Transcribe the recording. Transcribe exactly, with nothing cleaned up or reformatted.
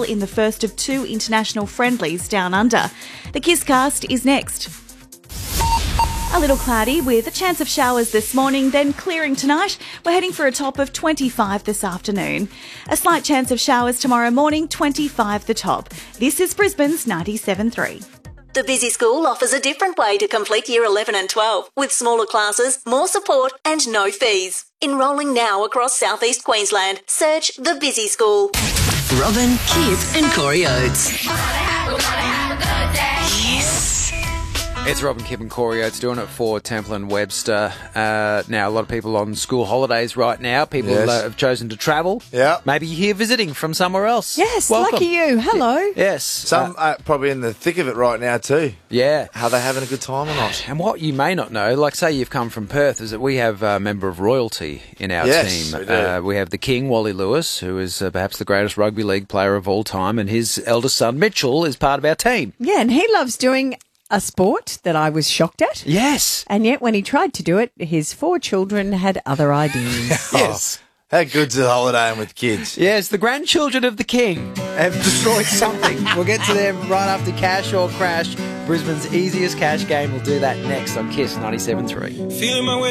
Brazil in the first of two international friendlies down under. The Kiss Cast is next. A little cloudy with a chance of showers this morning, then clearing tonight. We're heading for a top of twenty-five this afternoon. A slight chance of showers tomorrow morning, twenty-five the top. This is Brisbane's ninety-seven point three. The Busy School offers a different way to complete Year eleven and twelve, with smaller classes, more support and no fees. Enrolling now across South East Queensland. Search The Busy School. Robin, Kip and Corey Oates. It's Robin, Kip and Corey Oates doing it for Temple and Webster. Uh, now, a lot of people on school holidays right now. People Yes. uh, have chosen to travel. Yeah. Maybe you're here visiting from somewhere else. Yes, Welcome. lucky you. Hello. Yes. Some Uh, are probably in the thick of it right now too. yeah. Are they having a good time or not? And what you may not know, like say you've come from Perth, is that we have a member of royalty in our Yes, team. we do. Uh, we have the King, Wally Lewis, who is uh, perhaps the greatest rugby league player of all time, and his eldest son, Mitchell, is part of our team. Yeah, and he loves doing a sport that I was shocked at. Yes. And yet when he tried to do it, his four children had other ideas. Yes. How good's the holidaying with kids? Yes, the grandchildren of the King have destroyed something. We'll get to them right after Cash or Crash. Brisbane's easiest cash game. We'll do that next on Kiss ninety-seven point three. Feeling my way